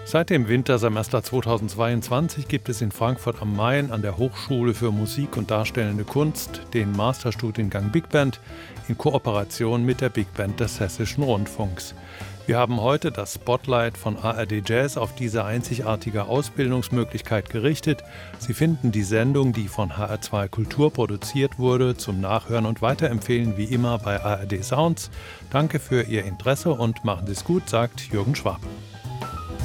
Seit dem Wintersemester 2022 gibt es in Frankfurt am Main an der Hochschule für Musik und Darstellende Kunst den Masterstudiengang Big Band in Kooperation mit der Big Band des Hessischen Rundfunks. Wir haben heute das Spotlight von ARD Jazz auf diese einzigartige Ausbildungsmöglichkeit gerichtet. Sie finden die Sendung, die von HR2 Kultur produziert wurde, zum Nachhören und Weiterempfehlen wie immer bei ARD Sounds. Danke für Ihr Interesse und machen Sie es gut, sagt Jürgen Schwab.